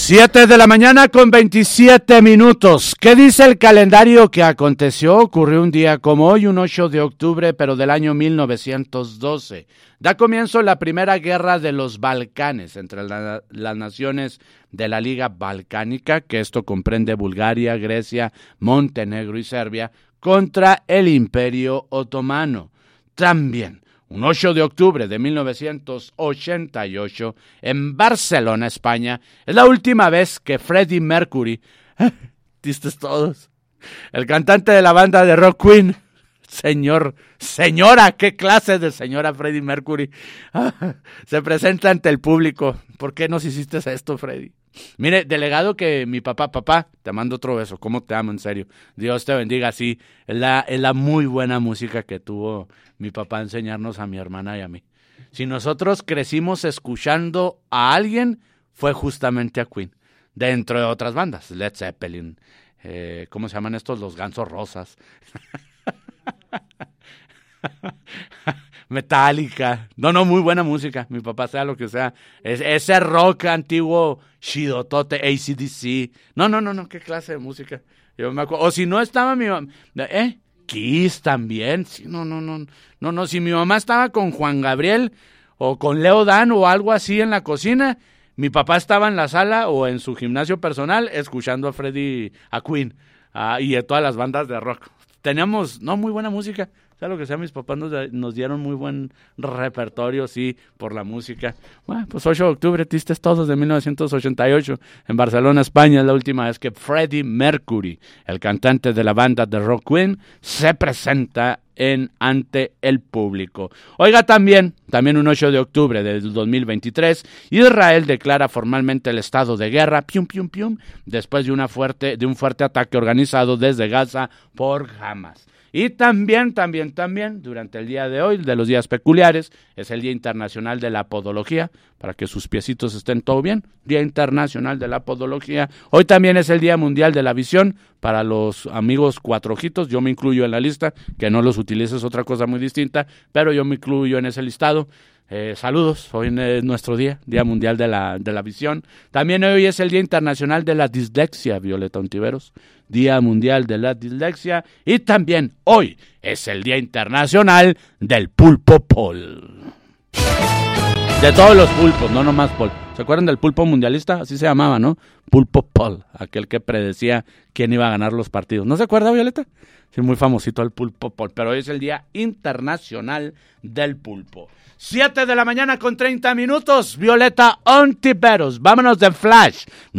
7 de la mañana con 27 minutos. ¿Qué dice el calendario que aconteció? Ocurrió un día como hoy, un 8 de octubre, pero del año 1912. Da comienzo la Primera Guerra de los Balcanes entre las naciones de la Liga Balcánica, que esto comprende Bulgaria, Grecia, Montenegro y Serbia, contra el Imperio Otomano. También, un 8 de octubre de 1988, en Barcelona, España, es la última vez que Freddie Mercury, ¿viste todos? El cantante de la banda de rock Queen, señora, ¿qué clase de señora Freddie Mercury? Se presenta ante el público. ¿Por qué nos hiciste esto, Freddie? Mire, delegado que mi papá, te mando otro beso, ¿cómo te amo, en serio? Dios te bendiga, sí, es la muy buena música que tuvo mi papá enseñarnos a mi hermana y a mí. Si nosotros crecimos escuchando a alguien, fue justamente a Queen, dentro de otras bandas, Led Zeppelin, ¿cómo se llaman estos? Los Gansos Rosas. Metallica, no, muy buena música, mi papá sea lo que sea, ese rock antiguo, chidotote, AC/DC, no, qué clase de música, yo me acuerdo, o si no estaba mi mamá, Kiss también, sí, no, si mi mamá estaba con Juan Gabriel, o con Leo Dan, o algo así en la cocina, mi papá estaba en la sala, o en su gimnasio personal, escuchando a Queen, y a todas las bandas de rock. Teníamos, muy buena música. Sea lo que sea, mis papás nos dieron muy buen repertorio, sí, por la música. Bueno, pues 8 de octubre, tristes todos, de 1988, en Barcelona, España, es la última vez que Freddie Mercury, el cantante de la banda de rock Queen, se presenta ante el público. Oiga, también un 8 de octubre del 2023, Israel declara formalmente el estado de guerra, después de un fuerte ataque organizado desde Gaza por Hamas. Y también, durante el día de hoy, de los días peculiares, es el Día Internacional de la Podología, para que sus piecitos estén todo bien, Día Internacional de la Podología. Hoy también es el Día Mundial de la Visión, para los amigos cuatro ojitos, yo me incluyo en la lista, que no los utilices es otra cosa muy distinta, pero yo me incluyo en ese listado. Saludos, hoy es nuestro Día Mundial de la Visión. También hoy es el Día Internacional de la Dislexia, Violeta Ontiveros, Día Mundial de la Dislexia, y también hoy es el Día Internacional del Pulpo Pol. De todos los pulpos, no nomás Pol. ¿Se acuerdan del pulpo mundialista? Así se llamaba, ¿no? Pulpo Pol, aquel que predecía quién iba a ganar los partidos. ¿No se acuerda, Violeta? Sí, muy famosito el Pulpo Pol, pero hoy es el Día Internacional del Pulpo. 7 de la mañana con 30 minutos, Violeta Ontiveros. Vámonos de flash.